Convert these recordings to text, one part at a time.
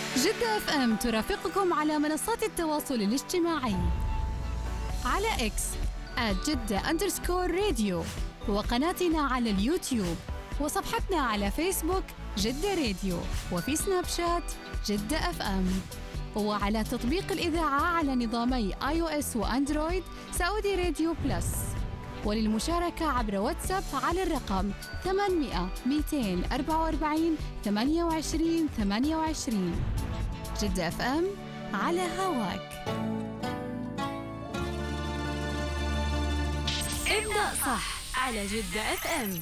جدة اف ام ترافقكم على منصات التواصل الاجتماعي على اكس @جدة_راديو، وقناتنا على اليوتيوب، وصفحتنا على فيسبوك جدة راديو، وفي سناب شات جدة اف ام، وعلى تطبيق الإذاعة على نظامي iOS وأندرويد سعودي راديو بلس. وللمشاركة عبر واتساب على الرقم 800 244 28 28. جدة اف ام على هواك. ابدأ صح على جدة اف ام.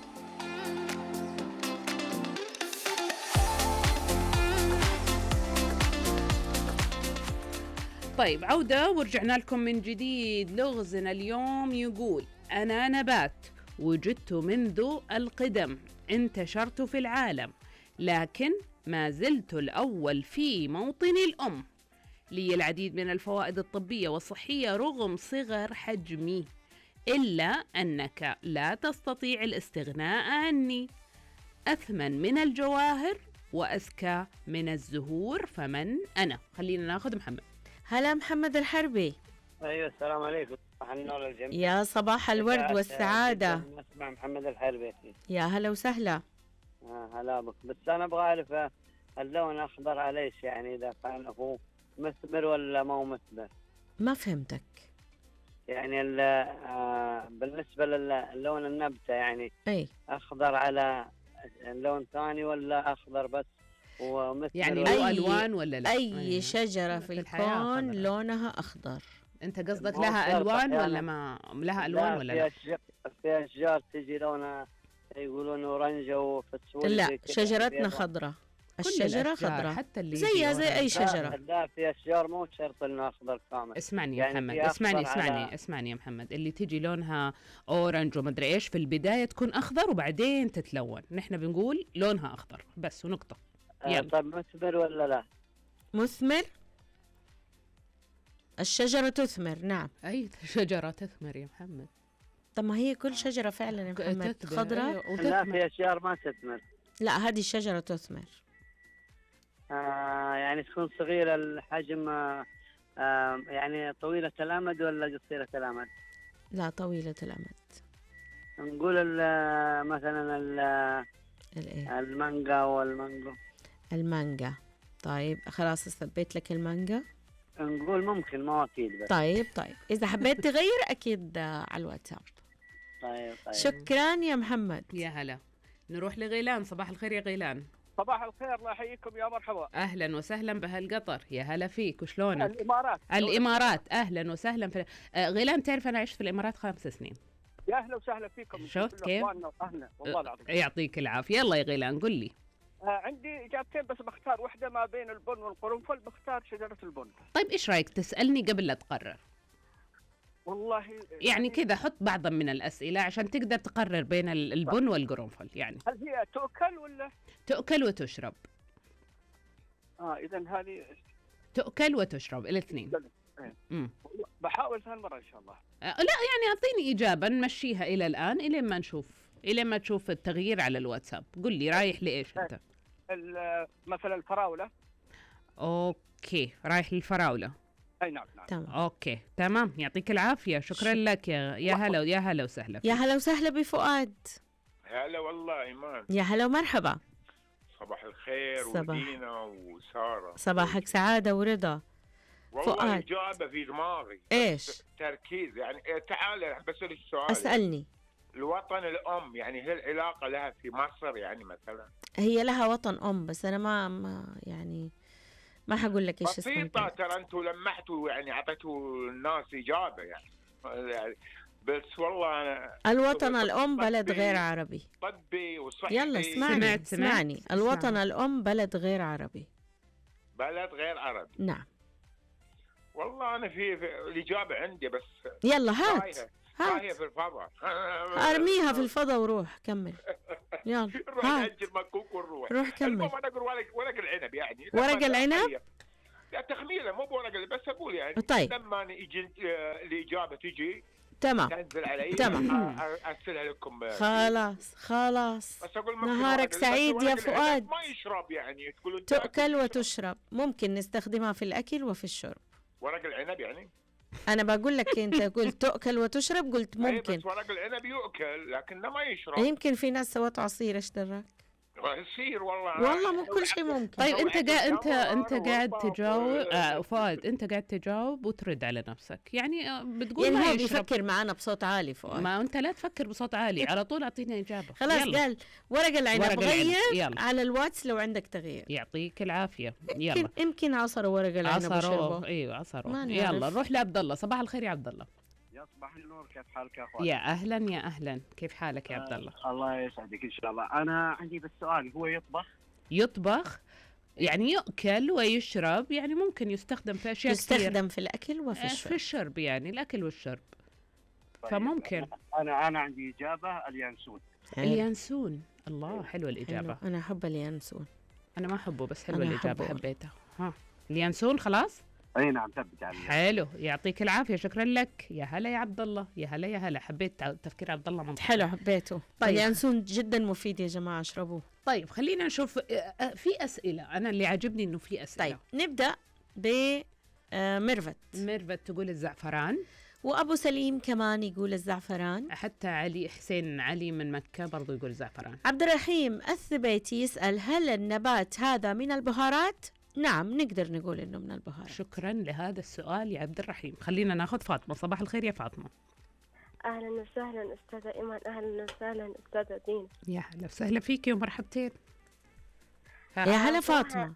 طيب، عودة ورجعنا لكم من جديد. لغزنا اليوم يقول: أنا نبات وجدت منذ القدم، انتشرت في العالم، لكن ما زلت الأول في موطن الأم. لي العديد من الفوائد الطبية والصحية رغم صغر حجمي، إلا أنك لا تستطيع الاستغناء عني. أثمن من الجواهر وأزكى من الزهور، فمن أنا؟ خلينا ناخذ محمد. هلا محمد الحربي. ايوه، السلام عليكم. صباح النور للجميع. يا صباح الورد والسعادة. اسمع محمد الحربي. يا هلا وسهلا. هلا بك. بس انا ابغى اعرف اللون اخضر على ايش؟ يعني اذا كان هو مثمر ولا ما هو مثمر؟ ما فهمتك. يعني بالنسبه للون النبته، يعني اي اخضر على لون ثاني ولا اخضر بس ومثمر؟ يعني ولا له ألوان ولا لا؟ أي شجرة في الحياة الكون خضرا. لونها أخضر. أنت قصدك مو لها شرط ألوان أحياناً. ولا ما لها ألوان ولا لا؟ في اشجار تجي لونها يقولون اورنج وفسفور. لا، شجرتنا خضراء. كل الشجرة الأشجار، خضراء حتى اللي زيها يجي زي ورا. أي شجرة. لا، في اشجار مو شرط انه اخضر كامل. اسمعني يا يعني محمد، في أخضر اسمعني يا محمد. اللي تجي لونها اورنج ومدري ايش، في البداية تكون اخضر وبعدين تتلون. نحن بنقول لونها اخضر بس، ونقطة. يلا. طب مثمر ولا لا؟ مثمر. الشجرة تثمر، نعم. اي شجرة تثمر يا محمد. طب ما هي كل شجرة فعلا يا محمد تثمر، خضراء. أيوة، لا، وتثمر. في اشجار ما تثمر. لا، هذه الشجرة تثمر. يعني تكون صغيرة الحجم. يعني طويلة الامد ولا قصيرة الامد؟ لا، طويلة الأمد. نقول مثلا الإيه؟ المانجا والمانجو. المانجا. طيب خلاص، ثبت لك المانجا. نقول ممكن، ما اكيد بس. طيب إذا حبيت تغير أكيد على الواتساب. طيب. شكرا يا محمد. يا هلا. نروح لغيلان. صباح الخير يا غيلان. صباح الخير، الله يحييكم، يا مرحبا. اهلا وسهلا بهالقطر. يا هلا فيك، وشلونك؟ الامارات. اهلا وسهلا في غيلان. تعرف انا عشت في الامارات 5 سنين. يا اهلا وسهلا فيكم. شفت كيف؟ اهلا والله العظيم. يعطيك العافيه. يلا يا غيلان قل لي. عندي اجابتين بس بختار واحده ما بين البن والقرنفل. بختار شجره البن. طيب ايش رايك تسالني قبل لا تقرر؟ والله يعني كذا حط بعضا من الأسئلة عشان تقدر تقرر بين البن والقرنفل. يعني هل هي تؤكل ولا؟ تؤكل وتشرب. اذا هذه تؤكل وتشرب الاثنين. بحاول ثاني مره ان شاء الله. لا يعني اعطيني إجابة نمشيها إلى الآن إلى ما نشوف التغيير على الواتساب. قل لي رايح لإيش أنت؟ مثلا الفراوله. أوكي، رايح للفراولة. اي نعم. تمام. أوكي تمام، يعطيك العافية. شكرا لك يا هلا. يا هلا وسهلا. يا هلا وسهلا بفؤاد. هلا والله إيمان. يا هلا ومرحبا. صباح الخير. صباح. ودينا وسارة. صباحك سعادة ورضا. والله فؤاد. إجابة في دماغي. إيش؟ تركيز يعني. تعال بسأل السؤال. أسألني. الوطن الأم، يعني هل العلاقة لها في مصر يعني مثلا؟ هي لها وطن أم، بس أنا ما يعني ما حقول لك إيش اسمها. بسيطة ترى. أنتوا لمحتوا يعني، أعطيتوا الناس إجابة يعني. بس والله أنا الوطن الأم بلد غير عربي. طبي وصحي. يلا اسمعني. الوطن الأم بلد غير عربي. بلد غير عربي. نعم. والله أنا في الإجابة عندي بس. يلا هات. هي في الفضاء. ارميها في الفضاء وروح كمل. يلا روح نأجل مكوك ونروح. روح كمل. المهم انا اقول ورق العنب يعني. ورق العنب؟ لا، تخمينه مو بورق، بس اقول يعني. طيب. لما يجي الاجابه تجي تمام تنزل علي تمام. ارسلها لكم. خلاص بس اقول ممكن نهارك ورق- سعيد بس يا ورق العنب فؤاد. ما يشرب يعني تقولون تؤكل وتشرب، ممكن نستخدمها في الأكل وفي الشرب. ورق العنب يعني. أنا بقول لك أنت قلت تؤكل وتشرب، قلت أي ممكن. بس ورق العنب يؤكل لكنه ما يشرب. يمكن في ناس سوت عصير، ايش دراك؟ يصير والله. والله مو كل شيء ممكن. طيب أو انت عندك انت تمر قاعد وربط تجاوب فؤاد، انت قاعد تجاوب وترد على نفسك، يعني بتقول يعني ما هو يشرب. بيفكر معنا بصوت عالي فؤاد. ما انت لا تفكر بصوت عالي، على طول اعطينا اجابه. خلاص يلا. قال ورق العنب. ورق العنب. غير يلا. على الواتس لو عندك تغيير. يعطيك العافيه. يلا. يمكن عصروا ورق العنب عصروه، وشربوا. ايوه عصروه. ما نعرف. يلا نروح لعبد الله. صباح الخير يا عبد الله. يا صباح النور، كيف حالك يا اخوان؟ يا اهلا يا اهلا، كيف حالك يا عبد الله؟ الله يسعدك ان شاء الله. انا عندي بس سؤال، هو يطبخ؟ يطبخ يعني يؤكل ويشرب، يعني ممكن يستخدم في اشياء كثير. يستخدم في الأكل وفي في الشرب. الشرب، يعني الاكل والشرب. طيب، فممكن. انا عندي اجابه اليانسون. حلو. اليانسون. الله، حلوه الاجابه. حلو. أنا أحب اليانسون. انا ما احبه بس حلوه أنا الاجابه، أحبه. حبيتها. ها، اليانسون خلاص. اي نعم، ثبت علي. حلو، يعطيك العافيه، شكرا لك. يا هلا يا عبد الله، يا هلا يا هلا. حبيت تفكير عبد الله منطقي. حلو، حبيته. طيب. اليانسون جدا مفيد يا جماعة، اشربوه. طيب خلينا نشوف في اسئله. انا اللي عاجبني انه في اسئله. طيب نبدأ بميرفت. ميرفت تقول الزعفران. وأبو سليم كمان يقول الزعفران. حتى علي حسين علي من مكه برضو يقول زعفران. عبد الرحيم الثبيتي يسأل هل النبات هذا من البهارات؟ نعم، نقدر نقول إنه من البهارات. شكرا لهذا السؤال يا عبد الرحيم. خلينا ناخذ فاطمه. صباح الخير يا فاطمه. أهلا وسهلا أستاذة إيمان، أهلا وسهلا أستاذة دين. يا هلا وسهلا فيكي ومرحبتين. يا هلا فاطمة.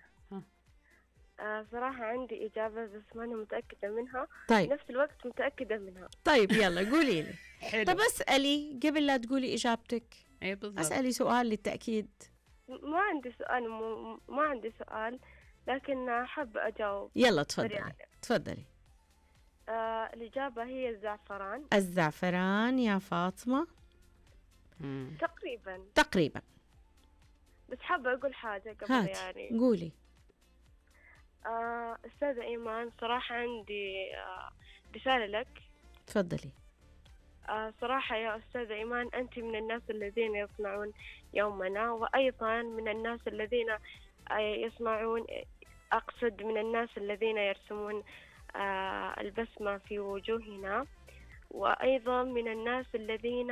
صراحة عندي إجابة بس ماني متأكدة منها، طيب نفس الوقت متأكدة منها. طيب يلا قولي لي. حلو. طب اسألي قبل لا تقولي إجابتك. ايه بالضبط. اسألي سؤال للتأكيد. ما عندي سؤال، ما عندي سؤال، لكن أحب أجاوب. يلا تفضلي سريعاً. تفضلي. الإجابة هي الزعفران. الزعفران يا فاطمة. تقريبا. تقريبا. بس حابة أقول حاجة قبل هات يعني. قولي. أستاذة إيمان، صراحة عندي رسالة لك. تفضلي. صراحة يا أستاذة إيمان، أنت من الناس الذين يصنعون يومنا، وأيضا من الناس الذين يصنعون، أقصد من الناس الذين يرسمون البسمة في وجوهنا، وأيضا من الناس الذين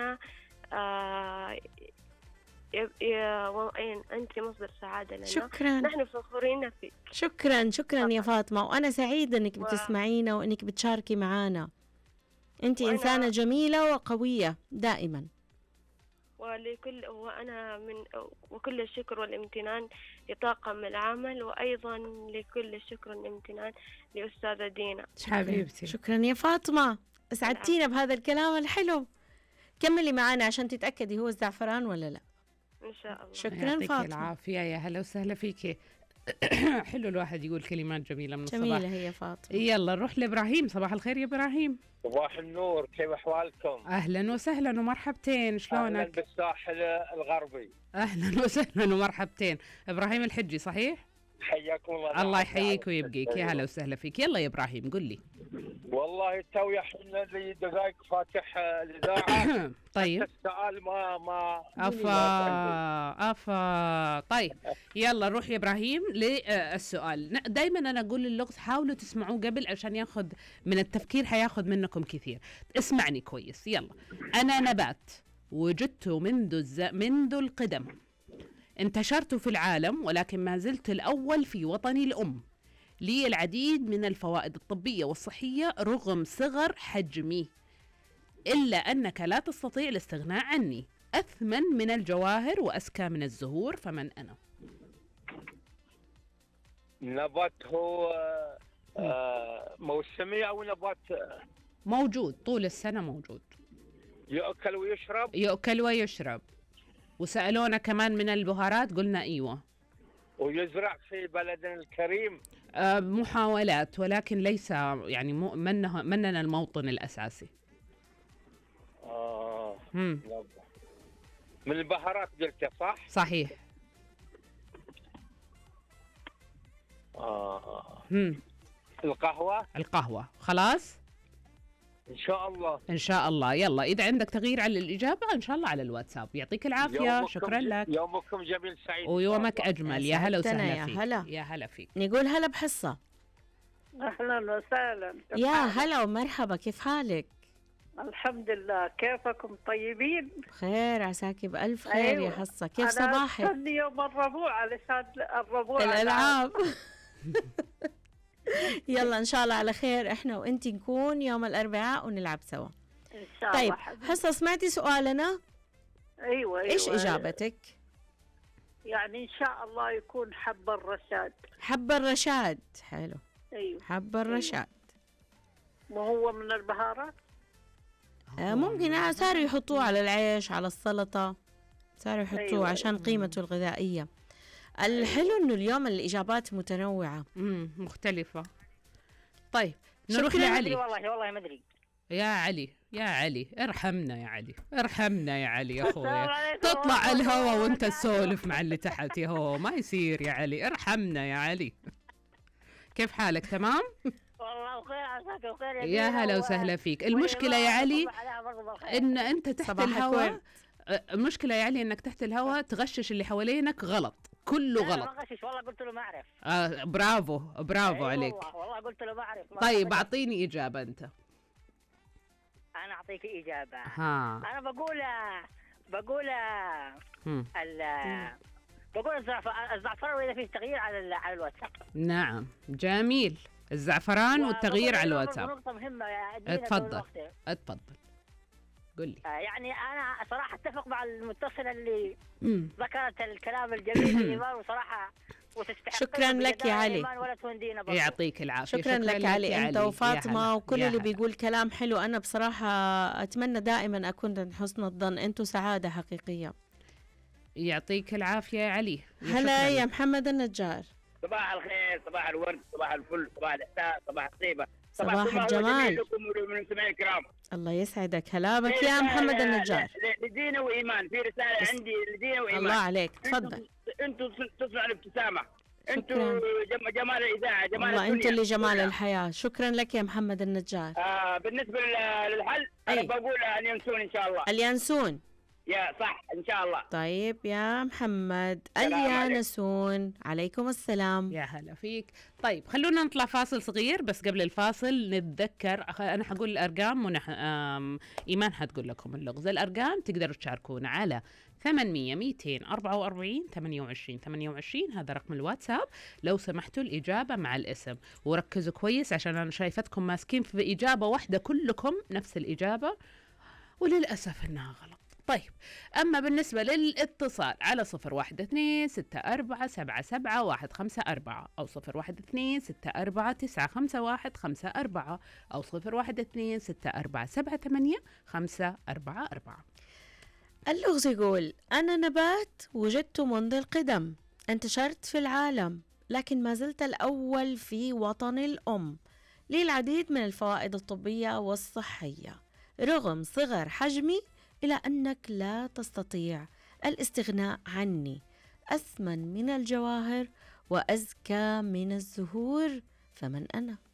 أنت مصدر سعادة لنا. شكرا. نحن فخورين فيك. شكرا يا فاطمة، وأنا سعيدة أنك بتسمعينا وأنك بتشاركي معانا. أنت إنسانة جميلة وقوية دائما. وكل الشكر والامتنان لطاقم العمل، وأيضا لكل الشكر والامتنان لأستاذة دينا. حبيبتي. شكرا يا فاطمة، أسعدتينا بهذا الكلام الحلو. كملي معنا عشان تتأكدي هو الزعفران ولا لا. إن شاء الله. شكرا يعطيك فاطمة. العافية. يا هلا وسهلا فيكي. حلو الواحد يقول كلمات جميلة من الصباح. جميلة هي فاطمة. يلا نروح لإبراهيم. صباح الخير يا إبراهيم. صباح النور، كيف أحوالكم؟ أهلا وسهلا ومرحبتين، شلونك؟ أهلا بالساحل الغربي. أهلا وسهلا ومرحبتين. إبراهيم الحجي صحيح؟ حياكم الله. الله يحييك ويبقيك. يا هلا وسهلا فيك. يلا يا إبراهيم قل لي. والله توي احنا لي دقائق فاتح الإذاعة. طيب. السؤال ما أفا. طيب يلا نروح يا إبراهيم للسؤال. دايما أنا أقول للغز حاولوا تسمعوه قبل عشان ياخذ من التفكير، حياخذ منكم كثير. اسمعني كويس. يلا. أنا نبات وجدت منذ القدم، انتشرت في العالم ولكن ما زلت الأول في وطني الأم، لي العديد من الفوائد الطبية والصحية رغم صغر حجمي، إلا أنك لا تستطيع الاستغناء عني، أثمن من الجواهر وأزكى من الزهور، فمن أنا؟ نبات هو موسمي أو نبات موجود طول السنة موجود. يؤكل ويشرب؟ يؤكل ويشرب. وسألونا كمان من البهارات قلنا أيوة. ويزرع في بلدنا الكريم؟ محاولات ولكن ليس يعني مننا الموطن الأساسي. من البهارات قلت صح؟ صحيح. القهوة؟ القهوة خلاص؟ ان شاء الله. ان شاء الله. يلا اذا عندك تغيير على الاجابه ان شاء الله على الواتساب. يعطيك العافيه، شكرا لك. يومكم جميل سعيد ويومك اجمل. يا هلا وسهلا فيك. هلا. يا هلا فيك. نقول هلا بحصة. أهلا وسهلا. يا هلا ومرحبا، كيف حالك؟ الحمد لله، كيفكم طيبين؟ بخير، عساكي بألف خير. أيوة. يا حصة كيف أنا صباحك؟ أستني يوم الربوع علشان الربوع الألعاب. يلا إن شاء الله على خير، إحنا وإنتي نكون يوم الأربعاء ونلعب سوا. إن شاء طيب الله حبيبي. حصة، سمعتي سؤالنا؟ أيوة. إيش إجابتك؟ يعني إن شاء الله يكون حب الرشاد. حب الرشاد، حلو. أيوة. حب الرشاد. وهو من البهارات؟ ممكن صاروا يحطوه على العيش، على السلطة، صاروا يحطوه أيوة. عشان قيمته الغذائية. الحلو إنه اليوم الإجابات متنوعة مختلفة. طيب نروح شكراً. لعلي. والله ما ادري. يا علي يا علي ارحمنا يا علي، ارحمنا يا علي يا اخويا. تطلع الهوا وانت تسولف مع اللي تحت يا هو، ما يصير يا علي، ارحمنا يا علي. كيف حالك؟ تمام؟ والله بخير، عساك بخير يا هلا وسهلا فيك. المشكلة يا علي ان انت تحت الهواء، المشكلة يا علي انك تحت الهواء تغشش اللي حوالينك، غلط، كله غلط. ما غشش والله، قلت له ما اعرف. برافو برافو عليك. والله قلت له ما اعرف. طيب اعطيني اجابة انت. انا اعطيك اجابة. انا بقول بقول الزعفران، واذا في تغيير على الواتساب. نعم جميل، الزعفران والتغيير على الواتساب. نقطة مهمة اتفضل قل لي. يعني أنا صراحة أتفق مع المتصلة اللي ذكرت الكلام الجميل الإيمان، وصراحة شكرا لك يا علي، يعطيك العافية. شكرا لك علي، أنت وفاطمة وكل اللي بيقول كلام حلو. أنا بصراحة أتمنى دائما أكون عند حسن الظن، أنتوا سعادة حقيقية. يعطيك العافية يا علي. هلا يا محمد النجار. صباح الخير، صباح الورد، صباح الفل، صباح الإحساس، صباح الطيبة، صباح الجمال لكم وللمستمعين الكرام. الله يسعدك. هلامك يا محمد النجار. لدينا وإيمان في رسالة عندي لدينا وإيمان. الله عليك، تفضل. أنتوا تصنعوا الابتسامة، أنتوا جمال الإذاعة، جمال الله، الدنيا. أنتوا اللي جمال الحياة. شكرا لك يا محمد النجار. بالنسبة للحل أنا بقول اليانسون إن شاء الله. اليانسون، يا صح إن شاء الله. طيب يا محمد، اليانسون. عليكم السلام. يا هلا فيك. طيب خلونا نطلع فاصل صغير، بس قبل الفاصل نتذكر أنا حقول الأرقام إيمان حتقول لكم اللغز. الأرقام تقدروا تشاركونا على 800 244 28 28، هذا رقم الواتساب. لو سمحتوا الإجابة مع الاسم، وركزوا كويس عشان أنا شايفتكم ماسكين في إجابة واحدة كلكم نفس الإجابة، وللأسف إنها غلط. طيب أما بالنسبة للاتصال على 012-64-77-154 أو 012-64-951-544 أو 012-64-78-544. اللغز يقول: أنا نبات وجدت منذ القدم، انتشرت في العالم، لكن ما زلت الأول في وطن الأم، لي العديد من الفوائد الطبية والصحية، رغم صغر حجمي إلى أنك لا تستطيع الاستغناء عني، أثمن من الجواهر وأزكى من الزهور، فمن أنا؟